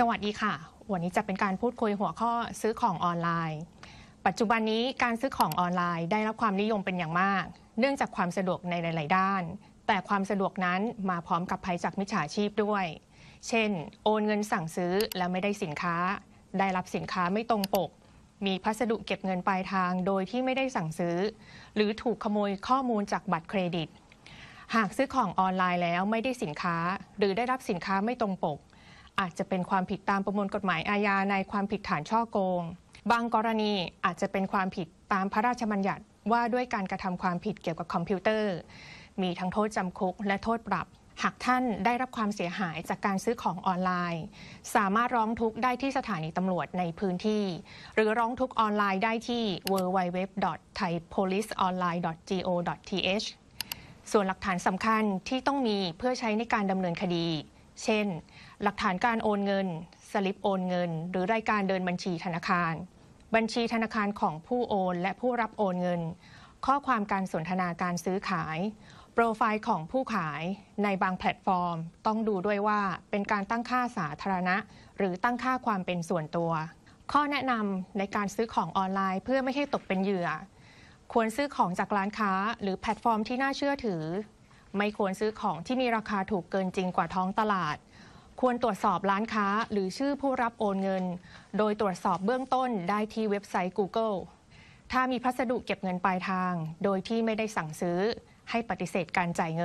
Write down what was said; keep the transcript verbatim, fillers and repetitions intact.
วัสดีค่ะวันนี้จะเป็นการพูดคุยหัวข้อซื้อของออนไลน์ปัจจุบันนี้การซื้อของออนไลน์ได้รับความนิยมเป็นอย่างมากเนื่องจากความสะดวกในหลายๆด้านแต่ความสะดวกนั้นมาพร้อมกับภัยจากมิจฉาชีพด้วยเช่นโอนเงินสั่งซื้อแล้วไม่ได้สินค้าได้รับสินค้าไม่ตรงปกมีพัสดุเก็บเงินปลายทางโดยที่ไม่ได้สั่งซื้อหรือถูกขโมยข้อมูลจากบัตรเครดิตหากซื้อของออนไลน์แล้วไม่ได้สินค้าหรือได้รับสินค้าไม่ตรงปกอาจจะเป็นความผิดตามประมวลกฎหมายอาญาในความผิดฐานฉ้อโกงบางกรณีอาจจะเป็นความผิดตามพระราชบัญญัติว่าด้วยการกระทำความผิดเกี่ยวกับคอมพิวเตอร์มีทั้งโทษจำคุกและโทษปรับหากท่านได้รับความเสียหายจากการซื้อของออนไลน์สามารถร้องทุกข์ได้ที่สถานีตำรวจในพื้นที่หรือร้องทุกข์ออนไลน์ได้ที่ ดับเบิลยู ดับเบิลยู ดับเบิลยู ดอท ไทย โพลิส ออนไลน์ ดอท จี โอ ดอท ที เอช ส่วนหลักฐานสำคัญที่ต้องมีเพื่อใช้ในการดำเนินคดีเช่นหลักฐานการโอนเงินสลิปโอนเงินหรือรายการเดินบัญชีธนาคารบัญชีธนาคารของผู้โอนและผู้รับโอนเงินข้อความการสนทนาการซื้อขายโปรไฟล์ของผู้ขายในบางแพลตฟอร์มต้องดูด้วยว่าเป็นการตั้งค่าสาธารณะหรือตั้งค่าความเป็นส่วนตัวข้อแนะนำในการซื้อของออนไลน์เพื่อไม่ให้ตกเป็นเหยื่อควรซื้อของจากร้านค้าหรือแพลตฟอร์มที่น่าเชื่อถือไม่ควรซื้อของที่มีราคาถูกเกินจริงกว่าท้องตลาดควรตรวจสอบร้านค้าหรือชื่อผู้รับโอนเงินโดยตรวจสอบเบื้องต้นได้ที่เว็บไซต์ Google ถ้ามีพัสดุเก็บเงินปลายทางโดยที่ไม่ได้สั่งซื้อให้ปฏิเสธการจ่ายเงิน